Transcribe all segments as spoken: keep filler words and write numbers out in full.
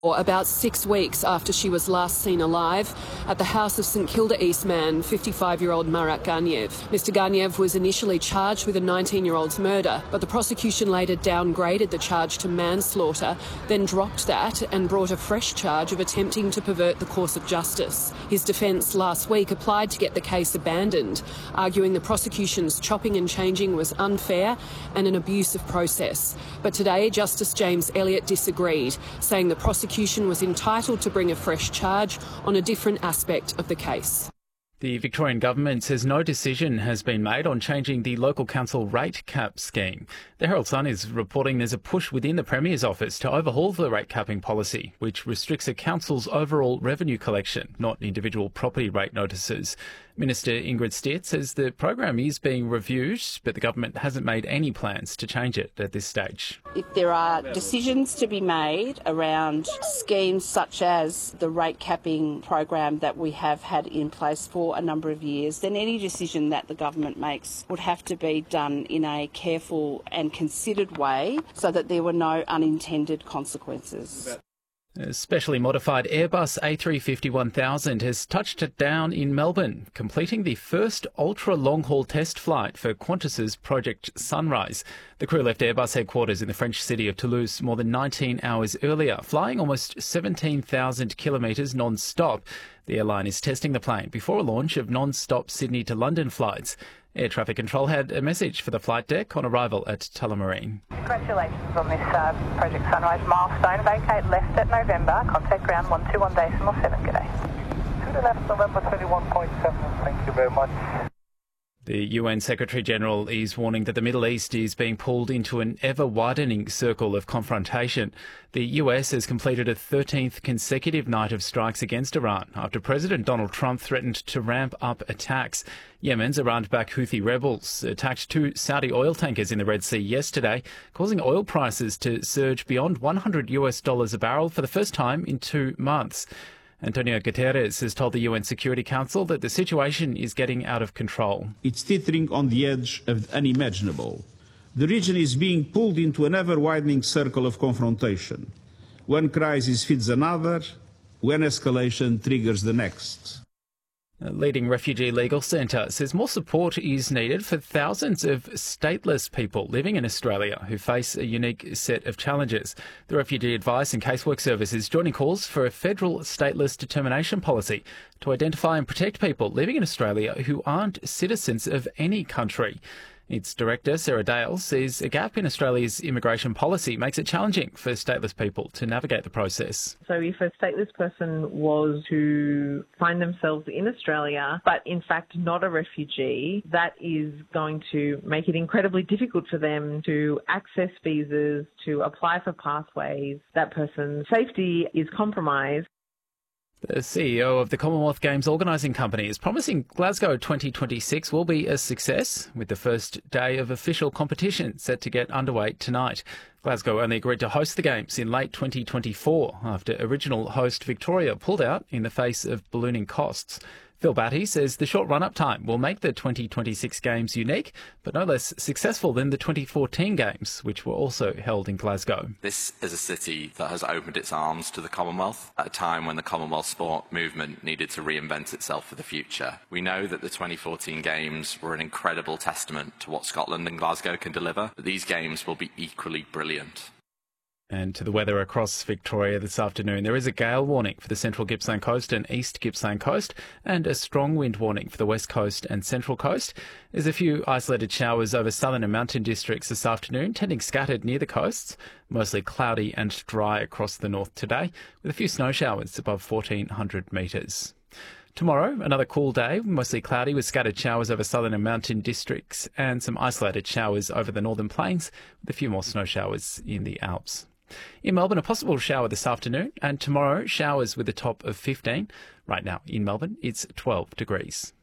About six weeks after she was last seen alive at the house of St Kilda East man, fifty-five-year-old Marat Garniev. Mister Garniev was initially charged with a nineteen-year-old's murder, but the prosecution later downgraded the charge to manslaughter, then dropped that and brought a fresh charge of attempting to pervert the course of justice. His defence last week applied to get the case abandoned, arguing the prosecution's chopping and changing was unfair and an abuse of process. But today, Justice James Elliott disagreed, saying the prosecution was entitled to bring a fresh charge on a different aspect of the case. The Victorian Government says no decision has been made on changing the local council rate cap scheme. The Herald Sun is reporting there's a push within the Premier's office to overhaul the rate capping policy, which restricts a council's overall revenue collection, not individual property rate notices. Minister Ingrid Stiert says the program is being reviewed, but the government hasn't made any plans to change it at this stage. If there are decisions to be made around schemes such as the rate capping program that we have had in place for a number of years, then any decision that the government makes would have to be done in a careful and considered way so that there were no unintended consequences. A specially modified Airbus A three fifty one thousand has touched down in Melbourne, completing the first ultra-long-haul test flight for Qantas's Project Sunrise. The crew left Airbus headquarters in the French city of Toulouse more than nineteen hours earlier, flying almost seventeen thousand kilometres non-stop. The airline is testing the plane before a launch of non-stop Sydney to London flights. Air traffic control had a message for the flight deck on arrival at Tullamarine. Congratulations on this uh, Project Sunrise milestone. Vacate left at November. Contact ground one two one decimal seven. G'day. To the left, November twenty-one point seven. Thank you very much. The U N Secretary-General is warning that the Middle East is being pulled into an ever-widening circle of confrontation. The U S has completed a thirteenth consecutive night of strikes against Iran after President Donald Trump threatened to ramp up attacks. Yemen's Iran-backed Houthi rebels attacked two Saudi oil tankers in the Red Sea yesterday, causing oil prices to surge beyond one hundred US dollars a barrel for the first time in two months. Antonio Guterres has told the U N Security Council that the situation is getting out of control. It's teetering on the edge of the unimaginable. The region is being pulled into an ever-widening circle of confrontation. One crisis feeds another, one escalation triggers the next. A leading refugee legal centre says more support is needed for thousands of stateless people living in Australia who face a unique set of challenges. The Refugee Advice and Casework Service is joining calls for a federal stateless determination policy to identify and protect people living in Australia who aren't citizens of any country. Its director, Sarah Dale, says a gap in Australia's immigration policy makes it challenging for stateless people to navigate the process. So if a stateless person was to find themselves in Australia, but in fact not a refugee, that is going to make it incredibly difficult for them to access visas, to apply for pathways. That person's safety is compromised. The C E O of the Commonwealth Games organising company is promising Glasgow twenty twenty-six will be a success, with the first day of official competition set to get underway tonight. Glasgow only agreed to host the Games in late twenty twenty-four after original host Victoria pulled out in the face of ballooning costs. Phil Batty says the short run-up time will make the twenty twenty-six Games unique, but no less successful than the twenty fourteen Games, which were also held in Glasgow. This is a city that has opened its arms to the Commonwealth at a time when the Commonwealth sport movement needed to reinvent itself for the future. We know that the twenty fourteen Games were an incredible testament to what Scotland and Glasgow can deliver, but these Games will be equally brilliant. And to the weather across Victoria this afternoon, there is a gale warning for the central Gippsland coast and east Gippsland coast, and a strong wind warning for the west coast and central coast. There's a few isolated showers over southern and mountain districts this afternoon, tending scattered near the coasts. Mostly cloudy and dry across the north today, with a few snow showers above fourteen hundred metres. Tomorrow, another cool day, mostly cloudy with scattered showers over southern and mountain districts, and some isolated showers over the northern plains, with a few more snow showers in the Alps. In Melbourne, a possible shower this afternoon, and tomorrow, showers with a top of fifteen. Right now, in Melbourne, it's twelve degrees.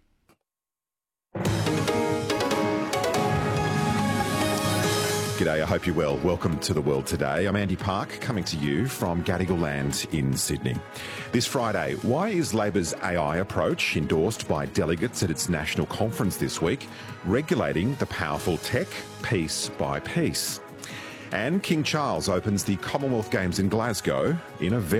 G'day, I hope you're well. Welcome to The World Today. I'm Andy Park, coming to you from Gadigal Land in Sydney. This Friday, why is Labor's A I approach, endorsed by delegates at its national conference this week, regulating the powerful tech piece by piece? And King Charles opens the Commonwealth Games in Glasgow in a very